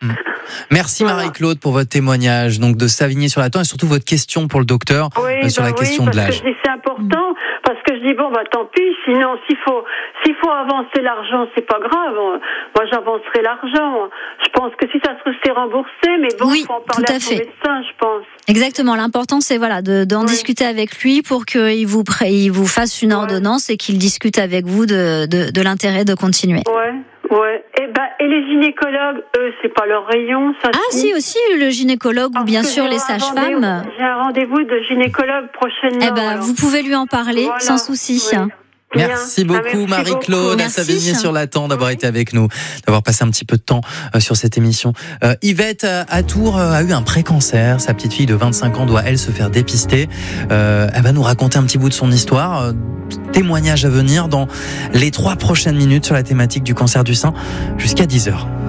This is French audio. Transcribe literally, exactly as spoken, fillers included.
Mmh. Merci voilà. Marie-Claude pour votre témoignage donc de Savigny-sur-la-Tente et surtout votre question pour le docteur oui, euh, sur bah la oui, question de l'âge. Que je dis c'est important parce que je dis bon bah tant pis, sinon s'il faut s'il faut avancer l'argent c'est pas grave. Moi j'avancerai l'argent. Je pense que si ça se trouve c'est remboursé, mais bon il oui, faut en parler tout à, à son fait. médecin, je pense. Exactement. L'important c'est voilà de d'en oui. discuter avec lui pour qu'il vous il vous fasse une ordonnance ouais. et qu'il discute avec vous de de, de l'intérêt de continuer. Ouais. Ouais. Et ben et les gynécologues, eux, c'est pas leur rayon, ça. Ah si aussi le gynécologue ou bien sûr les sages-femmes. J'ai un rendez-vous de gynécologue prochainement. Eh ben alors. Vous pouvez lui en parler voilà. sans souci. Oui. Merci beaucoup ah, merci Marie-Claude beaucoup. à Savigny-sur-la-Tente d'avoir oui. été avec nous, d'avoir passé un petit peu de temps euh, sur cette émission. Euh, Yvette euh, à Tours euh, a eu un pré-cancer. Sa petite fille de vingt-cinq ans doit elle se faire dépister. Euh, elle va nous raconter un petit bout de son histoire. Euh, témoignage à venir dans les trois prochaines minutes sur la thématique du cancer du sein jusqu'à dix heures.